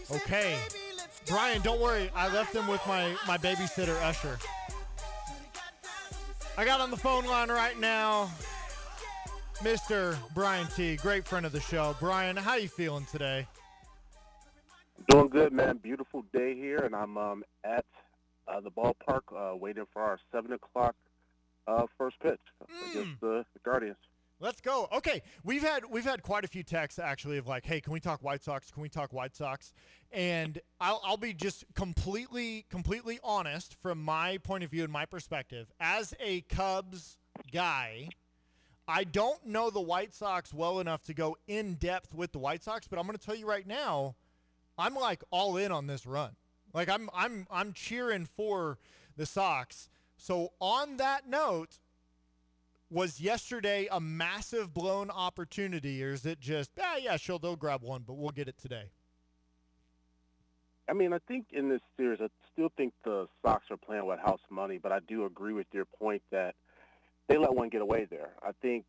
Okay. Brian, don't worry. I left him with my babysitter, Usher. I got on the phone line right now Mr. Brian T., great friend of the show. Brian, how you feeling today? Doing good, man. Beautiful day here, and I'm at the ballpark waiting for our 7 o'clock first pitch against the Guardians. Let's go. Okay, we've had quite a few texts actually of like, hey, can we talk White Sox? Can we talk White Sox? And I'll be just completely honest from my point of view and my perspective as a Cubs guy. I don't know the White Sox well enough to go in depth with the White Sox, but I'm going to tell you right now, I'm like all in on this run. Like I'm cheering for the Sox. So on that note, was yesterday a massive blown opportunity, or is it just, yeah, sure, they'll grab one, but we'll get it today? I mean, I think in this series, I still think the Sox are playing with house money, but I do agree with your point that they let one get away there. I think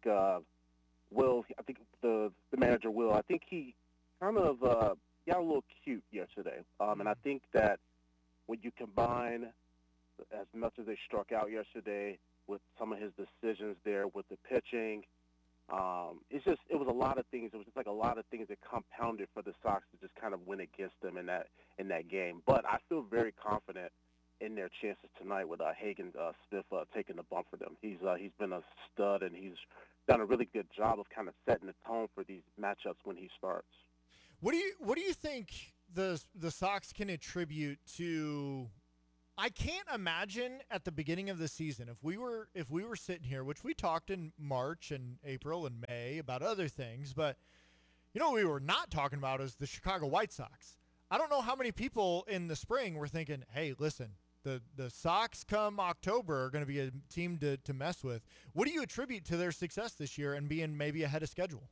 the manager Will, I think he kind of got a little cute yesterday. And I think that when you combine as much as they struck out yesterday with some of his decisions there with the pitching, it was a lot of things. It was just like a lot of things that compounded for the Sox to just kind of win against them in that game. But I feel very confident in their chances tonight with Hagen Smith taking the bump for them. He's been a stud, and he's done a really good job of kind of setting the tone for these matchups when he starts. What do you think the Sox can attribute to? I can't imagine at the beginning of the season if we were sitting here, which we talked in March and April and May about other things, but what we were not talking about is the Chicago White Sox. I don't know how many people in the spring were thinking, hey, listen, the Sox come October are going to be a team to mess with. What do you attribute to their success this year and being maybe ahead of schedule?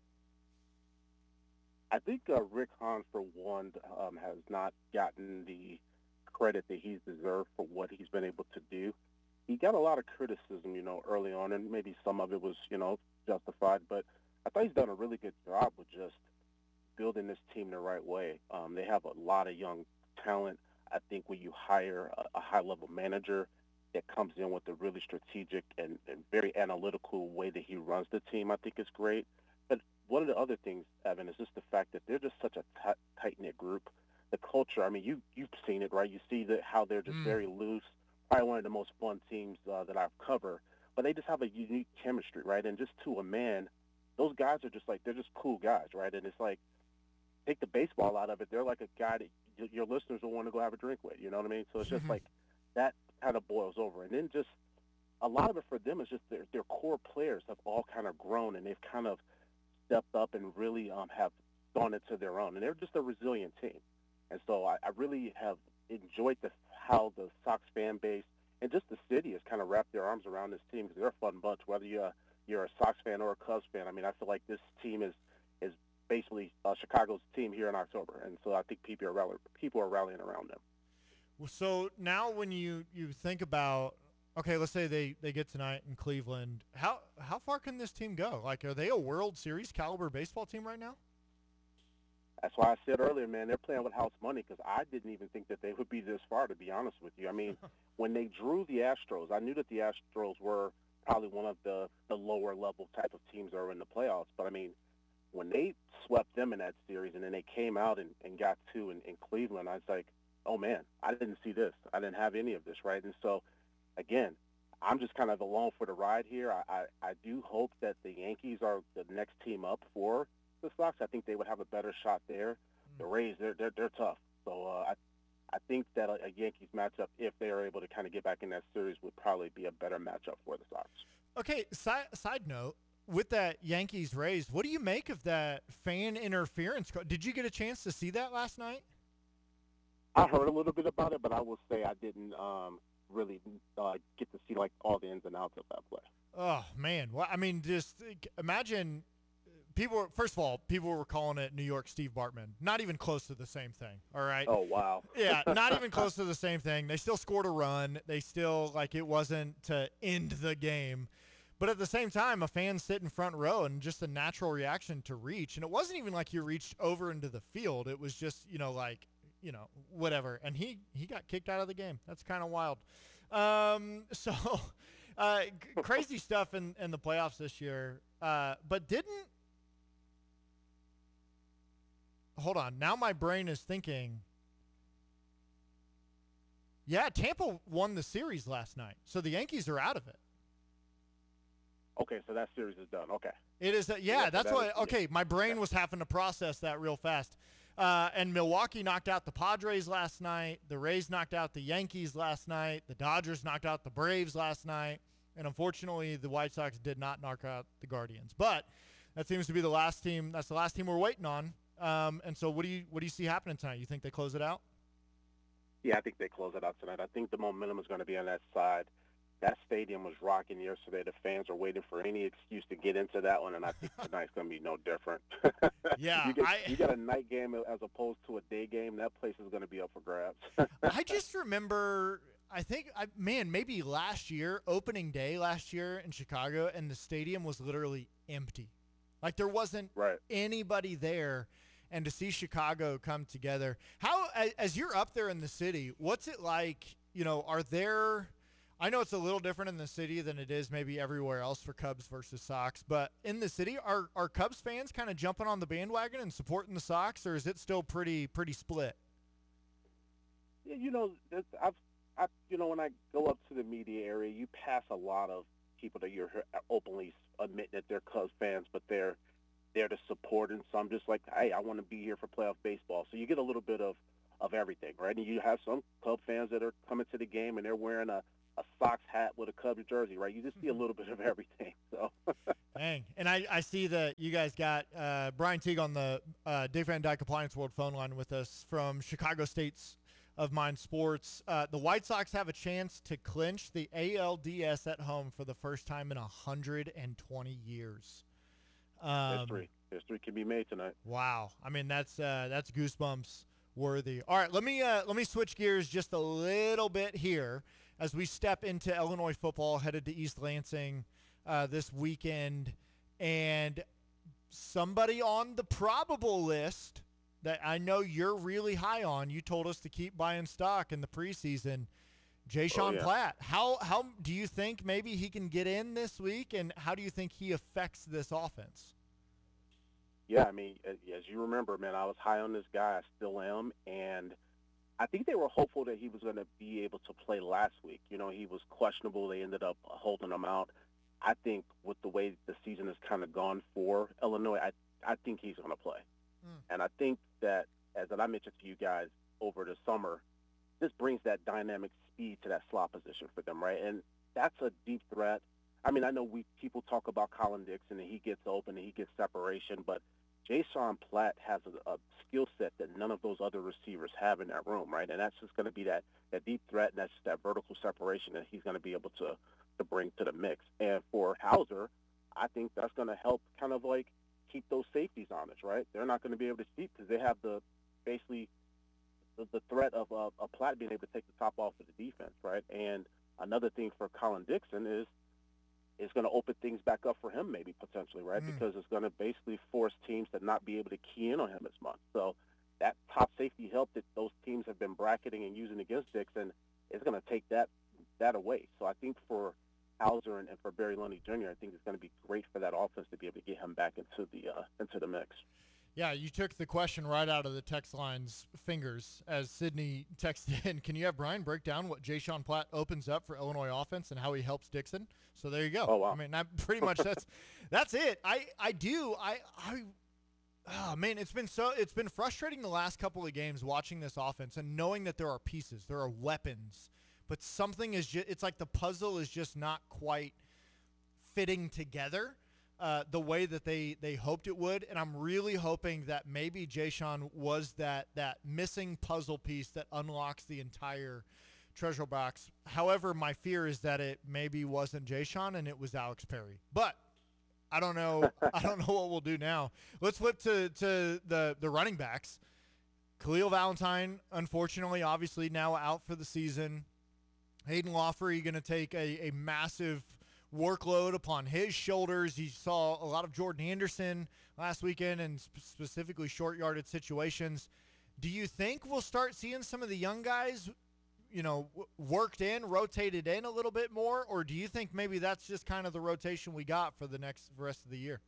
I think Rick Hahn, for one, has not gotten the credit that he's deserved for what he's been able to do. He got a lot of criticism, early on, and maybe some of it was, justified, but I thought he's done a really good job with just building this team the right way. They have a lot of young talent. I think when you hire a high-level manager that comes in with a really strategic and very analytical way that he runs the team, I think it's great. But one of the other things, Evan, is just the fact that they're just such a tight-knit group. The culture, I mean, you've seen it, right? You see how they're just very loose, probably one of the most fun teams that I've covered. But they just have a unique chemistry, right? And just to a man, those guys are just like, they're just cool guys, right? And it's like, take the baseball out of it, they're like a guy that your listeners will want to go have a drink with, you know what I mean? So it's just like that kind of boils over. And then just a lot of it for them is just their core players have all kind of grown, and they've kind of stepped up and really have gone into their own. And they're just a resilient team. And so I really have enjoyed how the Sox fan base and just the city has kind of wrapped their arms around this team, because they're a fun bunch, whether you're a Sox fan or a Cubs fan. I mean, I feel like this team is basically Chicago's team here in October. And so I think people are rallying around them. Well, so now when you think about, okay, let's say they get tonight in Cleveland, how far can this team go? Like, are they a World Series caliber baseball team right now? That's why I said earlier, man, they're playing with house money, because I didn't even think that they would be this far, to be honest with you. I mean, when they drew the Astros, I knew that the Astros were probably one of the lower level type of teams that are in the playoffs. But, I mean, when they swept them in that series and then they came out and got two in Cleveland, I was like, oh, man, I didn't see this. I didn't have any of this, right? And so, again, I'm just kind of along for the ride here. I do hope that the Yankees are the next team up for the Sox. I think they would have a better shot there. The Rays, they're tough. So I think that a Yankees matchup, if they are able to kind of get back in that series, would probably be a better matchup for the Sox. Okay, side note, with that Yankees-Rays, what do you make of that fan interference? Did you get a chance to see that last night? I heard a little bit about it, but I will say I didn't really get to see like all the ins and outs of that play. Oh, man. Well, I mean, just imagine – first of all, people were calling it New York Steve Bartman. Not even close to the same thing, all right? Oh, wow. Yeah, not even close to the same thing. They still scored a run. They still, it wasn't to end the game. But at the same time, a fan sitting front row and just a natural reaction to reach. And it wasn't even like you reached over into the field. It was just, whatever. And he got kicked out of the game. That's kind of wild. So crazy stuff in the playoffs this year. But hold on. Now my brain is thinking, yeah, Tampa won the series last night. So the Yankees are out of it. Okay, so that series is done. Okay. It is. That's why. Okay, my brain was having to process that real fast. And Milwaukee knocked out the Padres last night. The Rays knocked out the Yankees last night. The Dodgers knocked out the Braves last night. And unfortunately, the White Sox did not knock out the Guardians. But that seems to be the last team. That's the last team we're waiting on. And so, what do you see happening tonight? You think they close it out? Yeah, I think they close it out tonight. I think the momentum is going to be on that side. That stadium was rocking yesterday. The fans are waiting for any excuse to get into that one, and I think tonight's going to be no different. Yeah. You got a night game as opposed to a day game. That place is going to be up for grabs. I just remember, maybe last year, opening day last year in Chicago, and the stadium was literally empty. Like there wasn't anybody there. And to see Chicago come together, as you're up there in the city, what's it like? I know it's a little different in the city than it is maybe everywhere else for Cubs versus Sox, but in the city, are Cubs fans kind of jumping on the bandwagon and supporting the Sox, or is it still pretty split? Yeah, when I go up to the media area, you pass a lot of people that you're openly admitting that they're Cubs fans, but they're there to support, and so I'm just like, hey, I want to be here for playoff baseball. So you get a little bit of everything, right? And you have some Cub fans that are coming to the game and they're wearing a Sox hat with a Cubs jersey, right? You just see a little bit of everything. So. Dang. And I see that you guys got Brian Teague on the Dave Van Dyke Appliance World phone line with us from Chicago State's of Mind Sports. The White Sox have a chance to clinch the ALDS at home for the first time in 120 years. History can be made tonight. Wow. I mean, that's goosebumps worthy. All right, let me switch gears just a little bit here as we step into Illinois football, headed to East Lansing this weekend. And somebody on the probable list that I know you're really high on, you told us to keep buying stock in the preseason, Jay-Sean Platt. How do you think maybe he can get in this week, and how do you think he affects this offense? Yeah, I mean, as you remember, man, I was high on this guy. I still am, and I think they were hopeful that he was going to be able to play last week. You know, he was questionable. They ended up holding him out. I think with the way the season has kind of gone for Illinois, I think he's going to play. And I think that, as I mentioned to you guys over the summer, this brings that dynamic speed to that slot position for them, right? And that's a deep threat. I mean, I know people talk about Colin Dixon and he gets open and he gets separation, but Jay-Sean Platt has a skill set that none of those other receivers have in that room, right? And that's just going to be that deep threat, and that's just that vertical separation that he's going to be able to bring to the mix. And for Hauser, I think that's going to help kind of like keep those safeties honest, right? They're not going to be able to cheat because they have the threat of Platt being able to take the top off of the defense, right? And another thing for Colin Dixon is it's going to open things back up for him maybe potentially, right? Because it's going to basically force teams to not be able to key in on him as much. So that top safety help that those teams have been bracketing and using against Dixon is going to take that away. So I think for Hauser and for Barry Lundy Jr., I think it's going to be great for that offense to be able to get him back into the mix. Yeah, you took the question right out of the text line's fingers as Sydney texted in. Can you have Brian break down what Jay-Sean Platt opens up for Illinois offense and how he helps Dixon? So there you go. Oh, wow. I mean, pretty much that's it. Oh man, it's been frustrating the last couple of games watching this offense and knowing that there are pieces, there are weapons, but something is it's like the puzzle is just not quite fitting together the way that they hoped it would. And I'm really hoping that maybe Jay-Sean was that missing puzzle piece that unlocks the entire treasure box. However, my fear is that it maybe wasn't Jay-Sean and it was Alex Perry. But I don't know. I don't know what we'll do now. Let's flip to the running backs. Khalil Valentine, unfortunately, obviously now out for the season. Hayden Lawfrey going to take a massive workload upon his shoulders. You saw a lot of Jordan Anderson last weekend and specifically short-yarded situations. Do you think we'll start seeing some of the young guys, worked in, rotated in a little bit more, or do you think maybe that's just kind of the rotation we got for the rest of the year?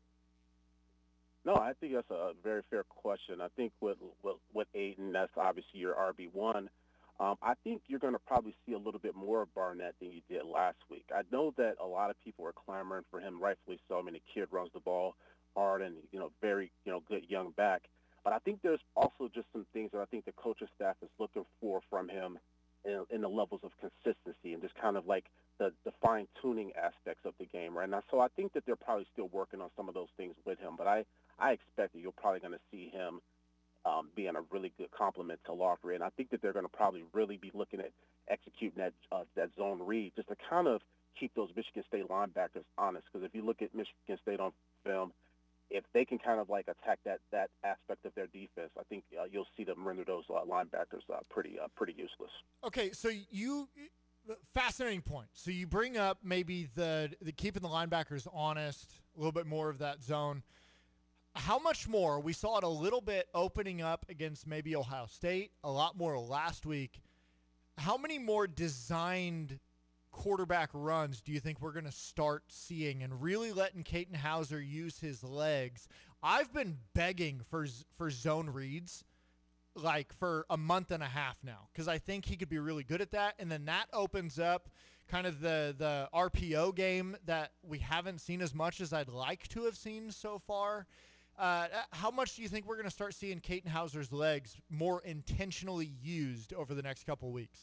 No, I think that's a very fair question. I think with Aiden, that's obviously your RB1. I think you're going to probably see a little bit more of Barnett than you did last week. I know that a lot of people are clamoring for him, rightfully so. I mean, the kid runs the ball hard and, very, good young back. But I think there's also just some things that I think the coaching staff is looking for from him in the levels of consistency and just kind of like the fine-tuning aspects of the game right now. So I think that they're probably still working on some of those things with him. But I expect that you're probably going to see him being a really good complement to Lofgren. And I think that they're going to probably really be looking at executing that zone read just to kind of keep those Michigan State linebackers honest. Because if you look at Michigan State on film, if they can kind of like attack that aspect of their defense, I think you'll see them render those linebackers pretty useless. Okay, so fascinating point. So you bring up maybe the keeping the linebackers honest, a little bit more of that zone. How much more? We saw it a little bit opening up against maybe Ohio State, a lot more last week. How many more designed quarterback runs do you think we're going to start seeing and really letting Katin Houser use his legs? I've been begging for zone reads like for a month and a half now because I think he could be really good at that. And then that opens up kind of the RPO game that we haven't seen as much as I'd like to have seen so far. How much do you think we're going to start seeing Katin Houser's legs more intentionally used over the next couple weeks?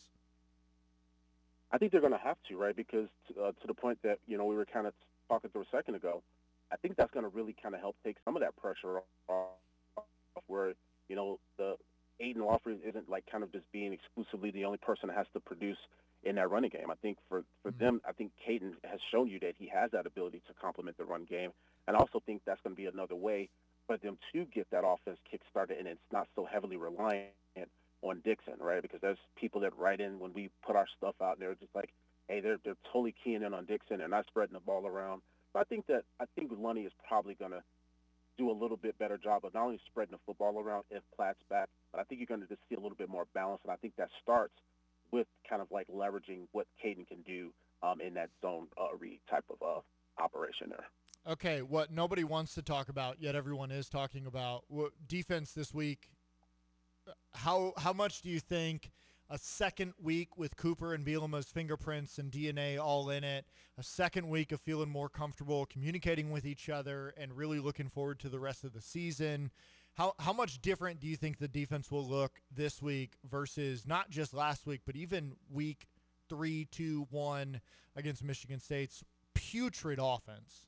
I think they're going to have to, right? Because to the point that, we were kind of talking through a second ago, I think that's going to really kind of help take some of that pressure off where, the Aiden Lofgren isn't like kind of just being exclusively the only person that has to produce in that running game. I think for them, I think Katin has shown you that he has that ability to complement the run game. And I also think that's going to be another way for them to get that offense kick-started and it's not so heavily reliant on Dixon, right? Because there's people that write in when we put our stuff out and they're just like, hey, they're totally keying in on Dixon. They're not spreading the ball around. So I think Lunny is probably going to do a little bit better job of not only spreading the football around if Platt's back, but I think you're going to just see a little bit more balance. And I think that starts with kind of like leveraging what Katin can do in that zone read type of operation there. Okay, what nobody wants to talk about, yet everyone is talking about, defense this week. How much do you think a second week with Cooper and Bielema's fingerprints and DNA all in it, a second week of feeling more comfortable communicating with each other and really looking forward to the rest of the season, how much different do you think the defense will look this week versus not just last week, but even week 3, 2, 1 against Michigan State's putrid offense?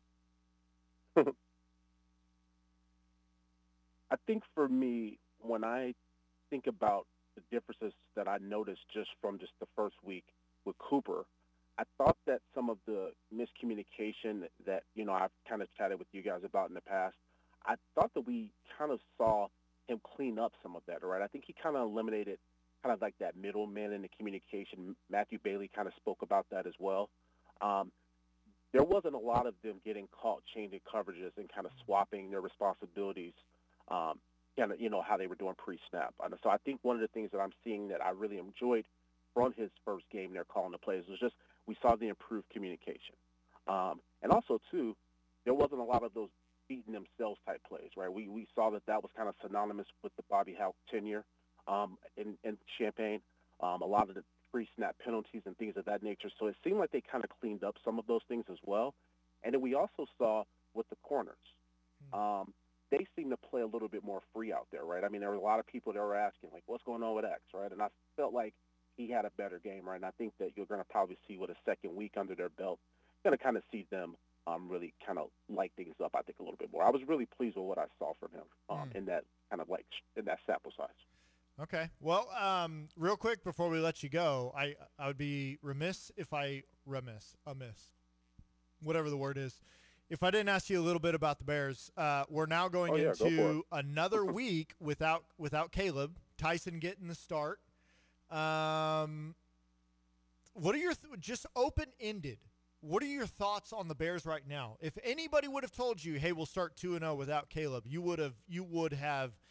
I think for me, when I think about the differences that I noticed just from just the first week with Cooper, I thought that some of the miscommunication that, I've kind of chatted with you guys about in the past, I thought that we kind of saw him clean up some of that, right? I think he kind of eliminated kind of like that middleman in the communication. Matthew Bailey kind of spoke about that as well. There wasn't a lot of them getting caught changing coverages and kind of swapping their responsibilities, kind of, how they were doing pre-snap. So I think one of the things that I'm seeing that I really enjoyed from his first game there calling the plays was just we saw the improved communication. And also, too, there wasn't a lot of those beating themselves type plays, right? We saw that was kind of synonymous with the Bobby Hauck tenure in Champaign, a lot of the pre-snap penalties and things of that nature. So it seemed like they kind of cleaned up some of those things as well. And then we also saw with the corners, they seem to play a little bit more free out there, right? I mean, there were a lot of people that were asking, like, what's going on with X, right? And I felt like he had a better game, right? And I think that you're going to probably see with a second week under their belt, going to kind of see them really kind of light things up, I think, a little bit more. I was really pleased with what I saw from him in that kind of like in that sample size. Okay. Well, real quick before we let you go, I would be amiss, whatever the word is, if I didn't ask you a little bit about the Bears. We're now going into another week without Caleb. Tyson getting the start. What are your just open-ended? What are your thoughts on the Bears right now? If anybody would have told you, "Hey, we'll start 2-0 without Caleb," you would have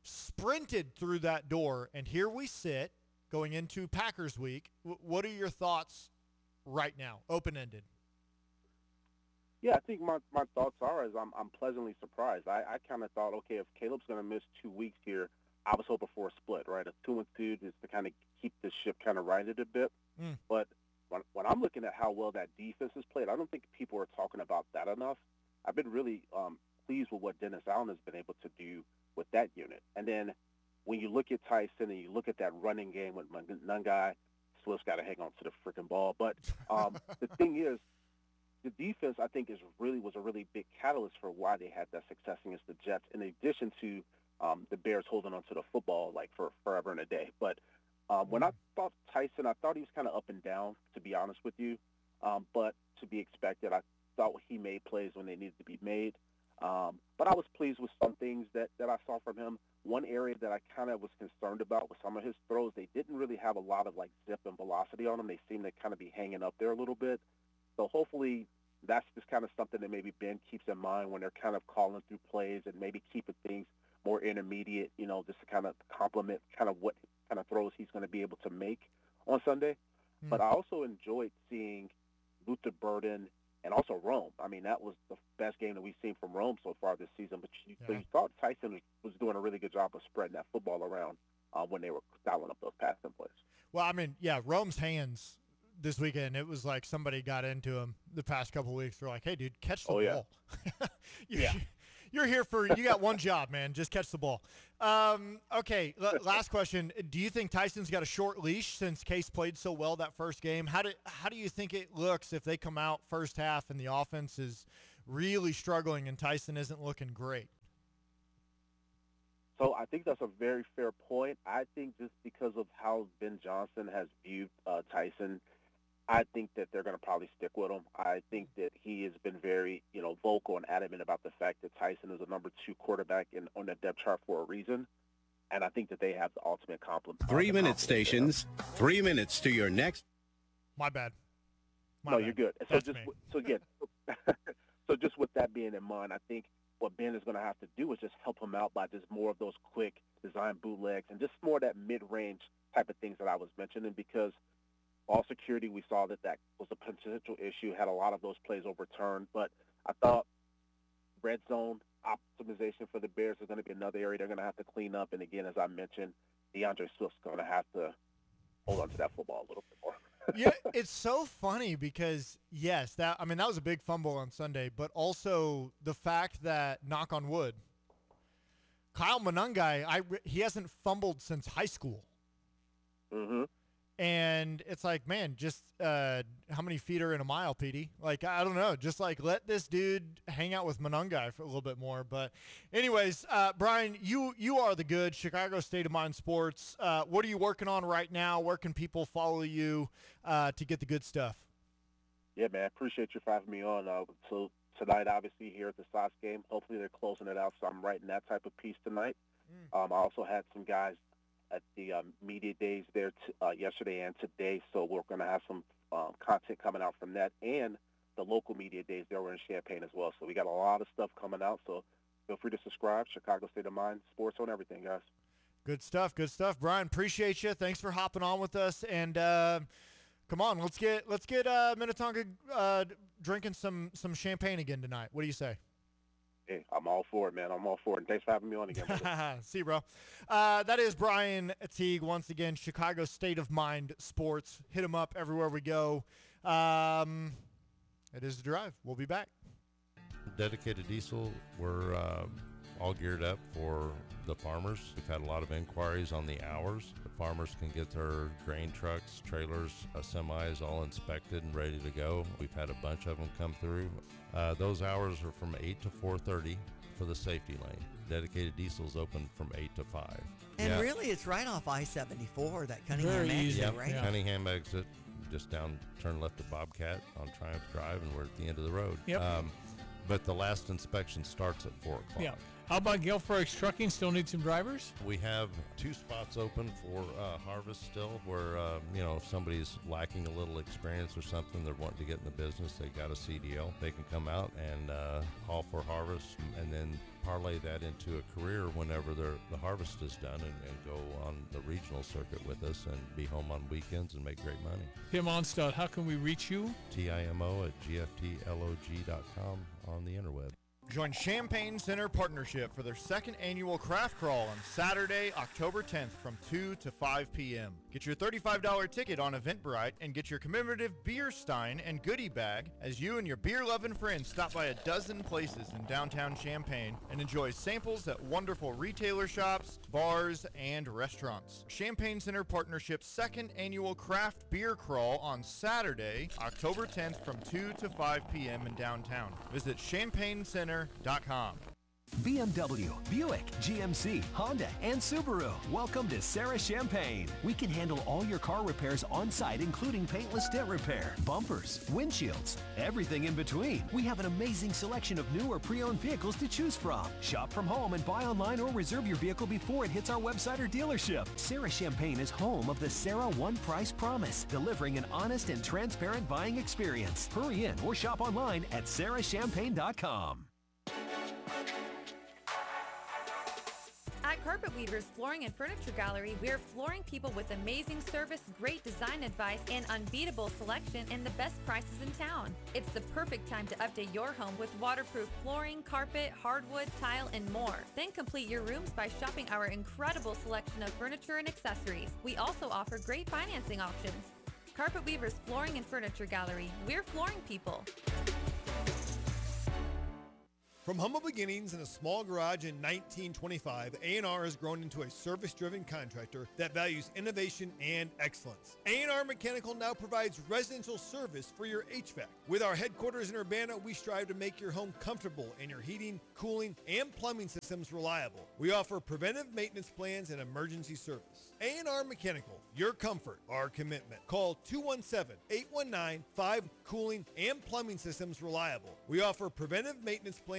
sprinted through that door, and here we sit going into Packers week. What are your thoughts right now, open-ended? Yeah, I think my thoughts are I'm pleasantly surprised. I kind of thought, okay, if Caleb's going to miss 2 weeks here, I was hoping for a split, right? A 2-2 just to kind of keep the ship kind of righted a bit. But when I'm looking at how well that defense has played, I don't think people are talking about that enough. I've been really pleased with what Dennis Allen has been able to do with that unit. And then when you look at Tyson and you look at that running game with Nungai, Swift's got to hang on to the freaking ball. But the thing is, the defense, I think, was a really big catalyst for why they had that success against the Jets, in addition to the Bears holding on to the football like for forever and a day. But when I thought Tyson, I thought he was kind of up and down, to be honest with you. But to be expected, I thought he made plays when they needed to be made. But I was pleased with some things that I saw from him. One area that I kind of was concerned about with some of his throws, they didn't really have a lot of like zip and velocity on them. They seemed to kind of be hanging up there a little bit. So hopefully that's just kind of something that maybe Ben keeps in mind when they're kind of calling through plays and maybe keeping things more intermediate, just to kind of complement kind of what kind of throws he's going to be able to make on Sunday. But I also enjoyed seeing Luther Burden and also Rome. I mean, that was the best game that we've seen from Rome so far this season. But so you thought Tyson was doing a really good job of spreading that football around when they were dialing up those passing plays. Well, I mean, yeah, Rome's hands this weekend, it was like somebody got into him the past couple of weeks. They're like, hey, dude, catch the ball. You're here you got one job, man. Just catch the ball. Okay, last question. Do you think Tyson's got a short leash since Case played so well that first game? How do you think it looks if they come out first half and the offense is really struggling and Tyson isn't looking great? So I think that's a very fair point. I think just because of how Ben Johnson has viewed Tyson, I think that they're going to probably stick with him. I think that he has been very, vocal and adamant about the fact that Tyson is a number 2 quarterback on the depth chart for a reason. And I think that they have the ultimate complement. 3 minute stations, 3 minutes to your next. My bad. You're good. So just with that being in mind, I think what Ben is going to have to do is just help him out by just more of those quick design bootlegs and just more of that mid-range type of things that I was mentioning, because ball security, we saw that was a potential issue, had a lot of those plays overturned. But I thought red zone optimization for the Bears is going to be another area they're going to have to clean up. And, again, as I mentioned, DeAndre Swift's going to have to hold on to that football a little bit more. Yeah, it's so funny because, yes, that was a big fumble on Sunday, but also the fact that, knock on wood, Kyle Monangai, he hasn't fumbled since high school. Mm-hmm. And it's like, man, just how many feet are in a mile, Petey? Like, I don't know. Just, like, let this dude hang out with Monangai for a little bit more. But anyways, Brian, you are the good Chicago State of Mind Sports. What are you working on right now? Where can people follow you to get the good stuff? Yeah, man, I appreciate you for having me on. So tonight, obviously, here at the Sox game, hopefully they're closing it out, so I'm writing that type of piece tonight. I also had some guys at the media days there yesterday and today, so we're going to have some content coming out from that, and the local media days there were in Champaign as well. So we got a lot of stuff coming out, so feel free to subscribe. Chicago State of Mind Sports on everything, guys. Good stuff, Brian. Appreciate you. Thanks for hopping on with us, and come on, let's get Minnetonka drinking some champagne again tonight. What do you say? Hey, I'm all for it, man. I'm all for it. And thanks for having me on again, brother. See you, bro. That is Brian Teague, once again, Chicago State of Mind Sports. Hit him up everywhere we go. It is The Drive. We'll be back. Dedicated Diesel, we're all geared up for the farmers. We've had a lot of inquiries on the hours. The farmers can get their grain trucks, trailers, semis all inspected and ready to go. We've had a bunch of them come through. Those hours are from 8 to 4:30 for the safety lane. Dedicated Diesel's open from 8 to 5. And really, it's right off I-74, that Cunningham exit, right? Yeah. Cunningham exit, just down, turn left to Bobcat on Triumph Drive, and we're at the end of the road. Yep. But the last inspection starts at 4 o'clock. Yeah. How about Gelfarix Trucking? Still need some drivers? We have 2 spots open for harvest still where, if somebody's lacking a little experience or something, they're wanting to get in the business, they got a CDL. They can come out and haul for harvest and then parlay that into a career whenever the harvest is done and go on the regional circuit with us and be home on weekends and make great money. Tim Onstad, how can we reach you? TIMO@gftlog.com on the interweb. Join Champaign Center Partnership for their second annual craft crawl on Saturday, October 10th from 2 to 5 p.m. Get your $35 ticket on Eventbrite and get your commemorative beer stein and goodie bag as you and your beer-loving friends stop by a dozen places in downtown Champaign and enjoy samples at wonderful retailer shops, bars, and restaurants. Champaign Center Partnership's second annual craft beer crawl on Saturday, October 10th from 2 to 5 p.m. in downtown. Visit champaigncenter.com. BMW, Buick, GMC, Honda, and Subaru. Welcome to Sarah Champagne. We can handle all your car repairs on site, including paintless dent repair, bumpers, windshields, everything in between. We have an amazing selection of new or pre-owned vehicles to choose from. Shop from home and buy online or reserve your vehicle before it hits our website or dealership. Sarah Champagne is home of the Sarah One Price Promise, delivering an honest and transparent buying experience. Hurry in or shop online at sarahchampagne.com. At Carpet Weavers Flooring and Furniture Gallery, we're flooring people with amazing service, great design advice, and unbeatable selection and the best prices in town. It's the perfect time to update your home with waterproof flooring, carpet, hardwood, tile, and more. Then complete your rooms by shopping our incredible selection of furniture and accessories. We also offer great financing options. Carpet Weavers Flooring and Furniture Gallery, we're flooring people. From humble beginnings in a small garage in 1925, A&R has grown into a service-driven contractor that values innovation and excellence. A&R Mechanical now provides residential service for your HVAC. With our headquarters in Urbana, we strive to make your home comfortable and your heating, cooling, and plumbing systems reliable. We offer preventive maintenance plans and emergency service. A&R Mechanical, your comfort, our commitment. Call 217-819-5 Cooling and Plumbing Systems Reliable. We offer preventive maintenance plans